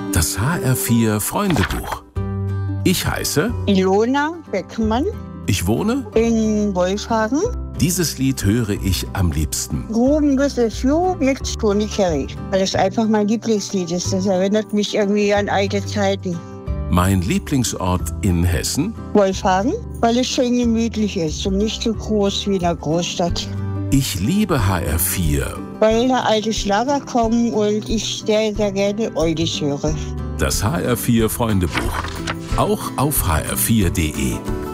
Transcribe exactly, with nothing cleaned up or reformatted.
Das H R vier Freundebuch. Ich heiße Ilona Beckmann. Ich wohne in Wolfhagen. Dieses Lied höre ich am liebsten. Groben with a Few mit Tony Carey. Weil es einfach mein Lieblingslied ist. Das erinnert mich irgendwie an alte Zeiten. Mein Lieblingsort in Hessen? Wolfhagen, weil es schön gemütlich ist und nicht so groß wie in der Großstadt. Ich liebe H R vier. Weil da alte Schlager kommen und ich sehr, sehr gerne Oldies höre. Das H R vier Freundebuch. Auch auf h r vier punkt de.